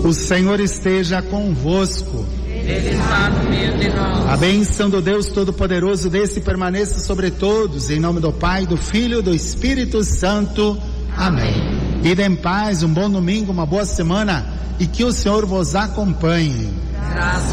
O Senhor esteja convosco. Ele está no meio de nós. A bênção do Deus Todo-Poderoso desça e permaneça sobre todos, em nome do Pai, do Filho e do Espírito Santo. Amém. Ide em paz, um bom domingo, uma boa semana, e que o Senhor vos acompanhe. Graças